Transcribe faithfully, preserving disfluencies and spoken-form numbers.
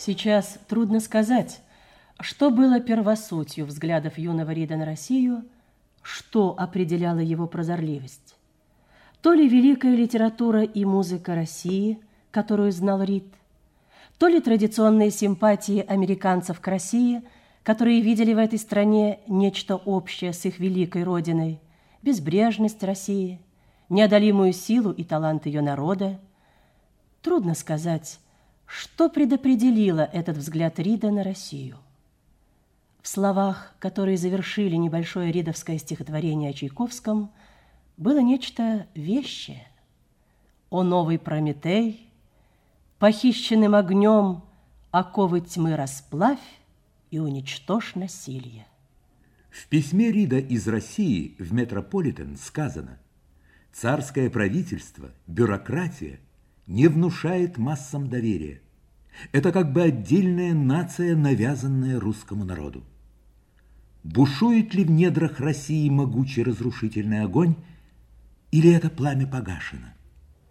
Сейчас трудно сказать, что было первосутью взглядов юного Рида на Россию, что определяло его прозорливость. То ли великая литература и музыка России, которую знал Рид, то ли традиционные симпатии американцев к России, которые видели в этой стране нечто общее с их великой родиной, безбрежность России, неодолимую силу и талант ее народа. Трудно сказать, что предопределило этот взгляд Рида на Россию. В словах, которые завершили небольшое ридовское стихотворение о Чайковском, было нечто вещее. «О новый Прометей, похищенным огнем оковы тьмы расплавь и уничтожь насилие». В письме Рида из России в Метрополитен сказано: «Царское правительство, бюрократия не внушает массам доверия. Это как бы отдельная нация, навязанная русскому народу. Бушует ли в недрах России могучий разрушительный огонь, или это пламя погашено?